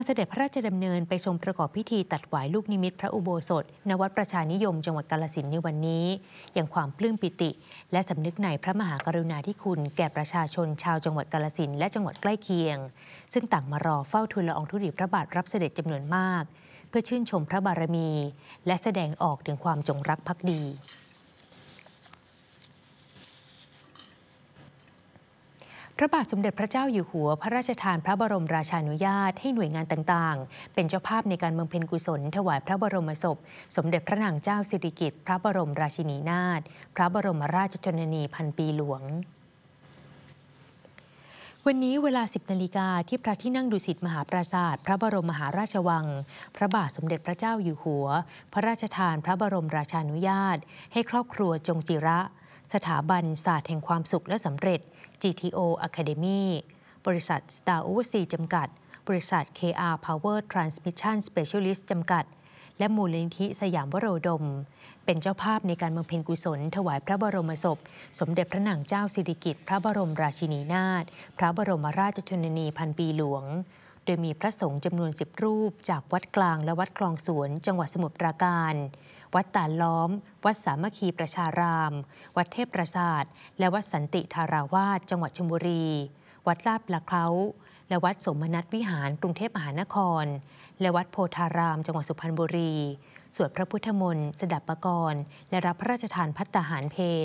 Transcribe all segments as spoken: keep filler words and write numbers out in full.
เสด็จพระราชดำเนินไปทรงประกอบพิธีตัดหวายลูกนิมิตพระอุโบสถณวัดประชานิยมจังหวัดกาฬสินธุ์ในวันนี้อย่างความปลื้มปิติและสำนึกในพระมหากรุณาธิคุณแก่ประชาชนชาวจังหวัดกาฬสินธุ์และจังหวัดใกล้เคียงซึ่งต่างมารอเฝ้าทูลละอองธุลีพระบาทรับเสด็จจำนวนมากเพื่อชื่นชมพระบารมีและแสดงออกถึงความจงรักภักดีพระบาทสมเด็จพระเจ้าอยู่หัวพระราชทานพระบรมราชานุญาตให้หน่วยงานต่างๆเป็นเจ้าภาพในการบำเพ็ญกุศลถวายพระบรมศพสมเด็จพระนางเจ้าสิริกิติ์พระบรมราชินีนาถพระบรมราชชนนีพันปีหลวงวันนี้เวลา สิบนาฬิกาที่พระที่นั่งดุสิตมหาปราสาทพระบรมมหาราชวังพระบาทสมเด็จพระเจ้าอยู่หัวพระราชทานพระบรมราชานุญาตให้ครอบครัวจงจิระสถาบันศาสตร์แห่งความสุขและสำเร็จ จี ที โอ Academy บริษัท Star Overseas จำกัด บริษัท เค อาร์ Power Transmission Specialist จำกัด และมูลนิธิสยามวโรดม เป็นเจ้าภาพในการบำเพ็ญกุศลถวายพระบรมศพสมเด็จพระนางเจ้าสิริกิติ์พระบรมราชินีนาถพระบรมราชชนนีพันปีหลวงโดยมีพระสงฆ์จำนวนสิบรูปจากวัดกลางและวัดคลองสวนจังหวัดสมุทรปราการวัดตาลล้อมวัดสามัคคีประชารามวัดเทพประสาทและวัดสันติธาราวาสจังหวัดชลบุรีวัดลาดประเขาและวัดสมนัตวิหารกรุงเทพมหานครและวัดโพธารามจังหวัดสุพรรณบุรีสวดพระพุทธมนต์สดับปกรณ์และรับพระราชทานภัตตาหารเพล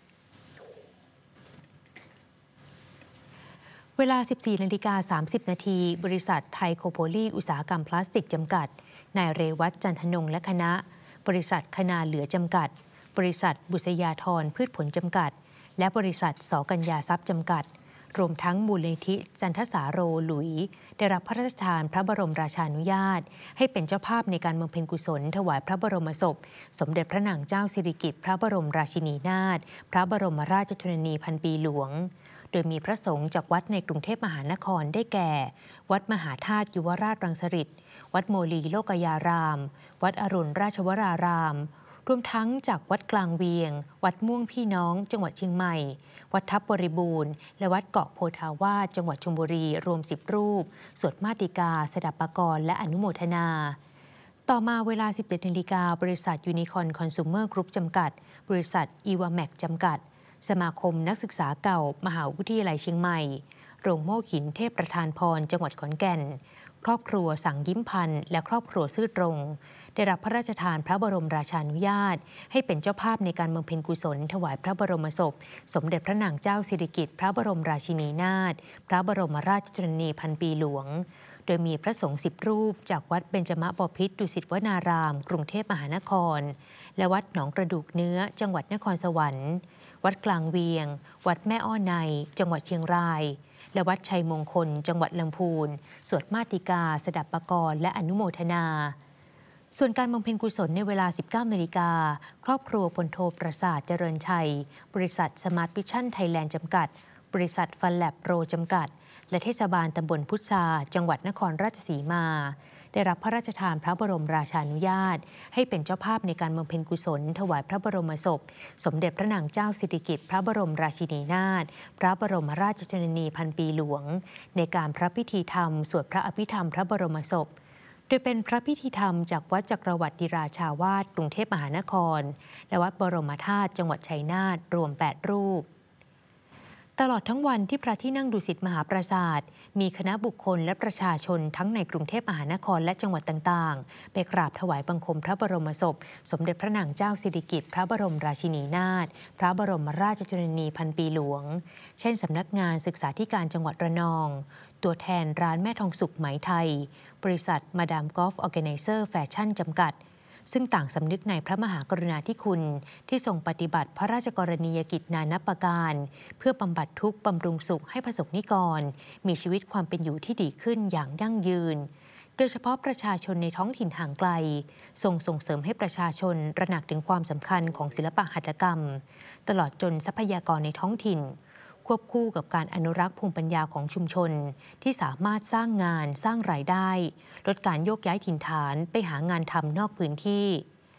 เวลา สิบสี่นาฬิกาสามสิบนาทีบริษัทไทยโคโพลีอุตสาหกรรมพลาสติกจำกัดนายเรวัตจันทนงและคณะบริษัทคณาเหลือจำกัดบริษัทบุษยาธรพืชผลจำกัดและบริษัทสกัญญาทรัพย์จำกัดรวมทั้งมูลนิธิจันทสาโรหลุยได้รับพระราชทานพระบรมราชานุญาตให้เป็นเจ้าภาพในการบำเพ็ญกุศลถวายพระบรมศพสมเด็จพระนางเจ้าสิริกิติ์พระบรมราชินีนาถพระบรมราชชนนีพันปีหลวงโดยมีพระสงฆ์จากวัดในกรุงเทพมหานครได้แก่วัดมหาธาตุยุวราชรังสฤษฎ์วัดโมลีโลกยารามวัดอรุณราชวรารามรวมทั้งจากวัดกลางเวียงวัดม่วงพี่น้องจังหวัดเชียงใหม่วัดทับบริบูรณ์และวัดเกาะโพธาวาสจังหวัดชลบุรีรวมสิบรูปสวดมาติกาสดับปกรณ์และอนุโมทนาต่อมาเวลา สิบเจ็ดนาฬิกาบริษัทยูนิคอนคอน sumer group จำกัดบริษัทอีวาแม็กจำกัดสมาคมนักศึกษาเก่ามหาวิทยาลัยเชียงใหม่โรงโม่หินเทพประธานพรจังหวัดขอนแก่นครอบครัวสังยิ้มพันธ์และครอบครัวซื่อตรงได้รับพระราชทานพระบรมราชานุญาตให้เป็นเจ้าภาพในการบำเพ็ญกุศลถวายพระบรมศพสมเด็จพระนางเจ้าสิริกิติ์พระบรมราชินีนาถพระบรมราชชนนีพันปีหลวงโดยมีพระสงฆ์สิบรูปจากวัดเบญจมบพิตรดุสิตวนารามกรุงเทพมหานครและวัดหนองกระดูกเนื้อจังหวัดนครสวรรค์วัดกลางเวียงวัดแม่อ้อในจังหวัดเชียงรายและวัดชัยมงคลจังหวัดลำพูนสวดมาติกาสดับปกรณ์และอนุโมทนาส่วนการบำเพ็ญกุศลในเวลา สิบเก้านาฬิกาครอบครัวพลโทประสาทเจริญชัยบริษัทสมาร์ทวิชั่นไทยแลนด์จำกัดบริษัทฟันแลบโปรจำกัดและเทศบาลตำบลพุทธาจังหวัดนครราชสีมาได้รับพระราชทานพระบรมราชานุญาตให้เป็นเจ้าภาพในการบำเพ็ญกุศลถวายพระบรมศพสมเด็จพระนางเจ้าสิริกิติ์พระบรมราชินีนาถพระบรมราชชนนีพันปีหลวงในการพระพิธีธรรมสวดพระอภิธรรมพระบรมศพโดยเป็นพระพิธีธรรมจากวัดจักรวรรดิราชาวาสกรุงเทพมหานครและวัดบรมธาตุจังหวัดชัยนาทรวมแปดรูปตลอดทั้งวันที่พระที่นั่งดุสิตมหาปราสาทมีคณะบุคคลและประชาชนทั้งในกรุงเทพมหานครและจังหวัดต่างๆไปกราบถวายบังคมพระบรมศพสมเด็จพระนางเจ้าสิริกิติ์พระบรมราชินีนาถพระบรมราชชนนีพันปีหลวงเช่นสำนักงานศึกษาธิการจังหวัดระนองตัวแทนร้านแม่ทองสุขไหมไทยบริษัทมาดามกอล์ฟออร์แกไนเซอร์แฟชั่นจำกัดซึ่งต่างสำนึกในพระมหากรุณาธิคุณที่ทรงปฏิบัติพระราชกรณียกิจนานับประการเพื่อบำบัดทุกข์บำรุงสุขให้ประสบนิกรมีชีวิตความเป็นอยู่ที่ดีขึ้นอย่างยั่งยืนโดยเฉพาะประชาชนในท้องถิ่นห่างไกลทรงส่งเสริมให้ประชาชนตระหนักถึงความสำคัญของศิลปหัตถกรรมตลอดจนทรัพยากรในท้องถิ่นควบคู่กับการอนุรักษ์ภูมิปัญญาของชุมชนที่สามารถสร้างงานสร้างรายได้ลดการโยกย้ายถิ่นฐานไปหางานทำนอกพื้นที่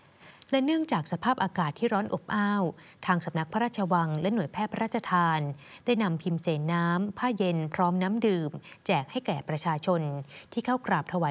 และเนื่องจากสภาพอากาศที่ร้อนอบอ้าวทางสำนักพระราชวังและหน่วยแพทย์พระราชทานได้นำพิมพ์เสนน้ำผ้าเย็นพร้อมน้ำดื่มแจกให้แก่ประชาชนที่เข้ากราบถวาย